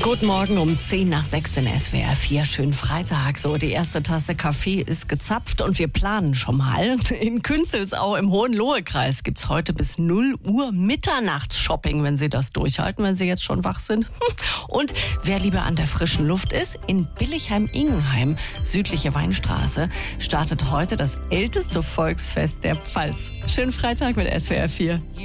Guten Morgen um 5:10 in SWR 4. Schönen Freitag. So, die erste Tasse Kaffee ist gezapft und wir planen schon mal. In Künzelsau im Hohenlohe-Kreis gibt's heute bis 0 Uhr Mitternachts-Shopping, wenn Sie das durchhalten, wenn Sie jetzt schon wach sind. Und wer lieber an der frischen Luft ist, in Billigheim-Ingenheim, südliche Weinstraße, startet heute das älteste Volksfest der Pfalz. Schönen Freitag mit SWR 4.